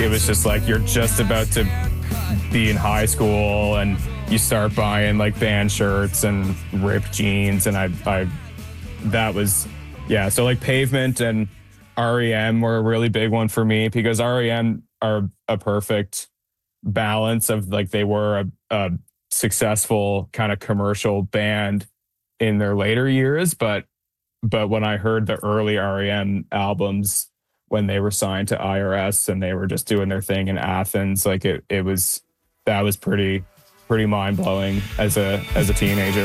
it was just like you're just about to be in high school and you start buying like band shirts and ripped jeans, and I that was, yeah. So like Pavement and REM were a really big one for me, because REM are a perfect balance of like, they were a successful kind of commercial band in their later years, but when I heard the early REM albums when they were signed to IRS and they were just doing their thing in Athens, like that was pretty mind blowing as a teenager.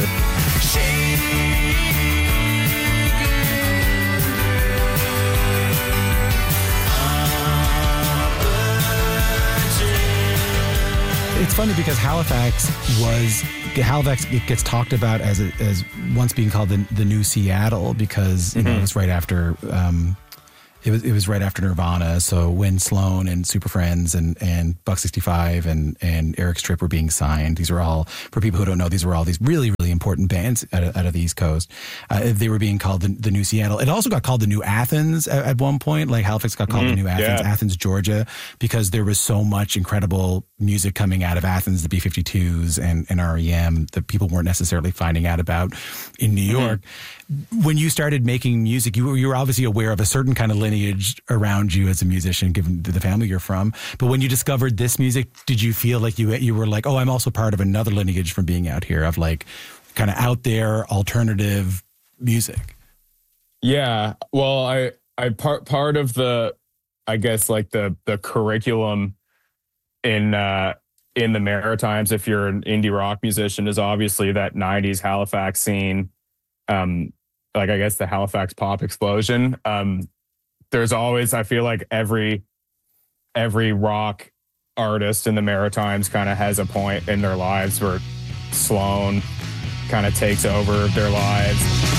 It's funny because Halifax gets talked about as once being called the new Seattle, because you know, it was right after it was right after Nirvana. So when Sloan and Super Friends and Buck 65 and Eric Stripp were being signed, these were all, for people who don't know, these were all these really, really important bands out of the East Coast. They were being called the new Seattle. It also got called the new Athens at one point. Like Halifax got called the new Athens, Athens, Georgia, because there was so much incredible music coming out of Athens, the B-52s and REM, that people weren't necessarily finding out about in New York. When you started making music, you were obviously aware of a certain kind of lineage around you as a musician, given the family you're from. But when you discovered this music, did you feel like you were like, oh, I'm also part of another lineage from being out here, of like kind of out there alternative music? Yeah. Well, I part of the, I guess, like the curriculum in the Maritimes, if you're an indie rock musician, is obviously that 90s Halifax scene. Like, I guess the Halifax pop explosion. There's always, I feel like every rock artist in the Maritimes kind of has a point in their lives where Sloan kind of takes over their lives.